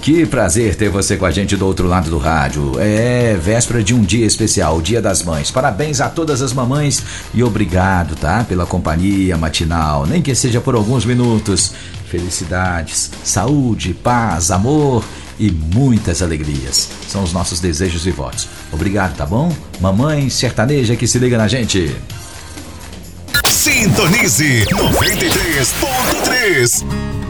Que prazer ter você com a gente do outro lado do rádio. É véspera de um dia especial, o Dia das Mães. Parabéns a todas as mamães e obrigado, tá? Pela companhia matinal, nem que seja por alguns minutos. Felicidades, saúde, paz, amor e muitas alegrias. São os nossos desejos e votos. Obrigado, tá bom? Mamãe sertaneja que se liga na gente. Sintonize 93.3.